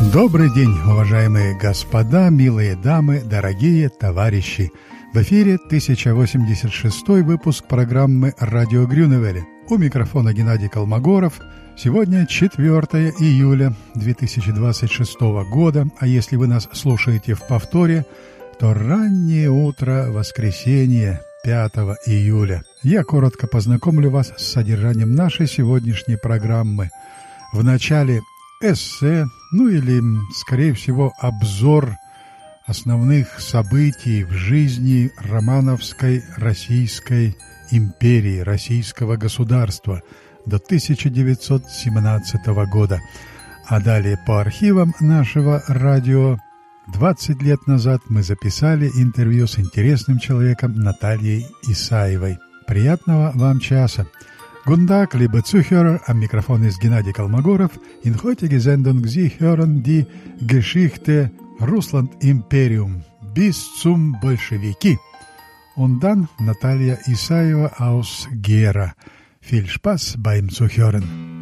Добрый день, уважаемые господа, милые дамы, дорогие товарищи! В эфире 1086 выпуск программы «Радио Грюневель». У микрофона Геннадий Колмогоров. Сегодня 4 июля 2026 года, а если вы нас слушаете в повторе, то раннее утро воскресенья 5 июля. Я коротко познакомлю вас с содержанием нашей сегодняшней программы. В начале эссе, или, скорее всего, обзор основных событий в жизни Романовской Российской империи, Российского государства до 1917 года. А далее по архивам нашего радио 20 лет назад мы записали интервью с интересным человеком Натальей Исаевой. Приятного вам часа! Guten Tag, liebe Zuhörer, am Mikrofon ist Gennady Kolmogorov. In heutiger Sendung Sie hören die Geschichte Russland-Imperium bis zum Bolschewiki. Und dann Natalia Isaeva aus Gera. Viel Spaß beim Zuhören.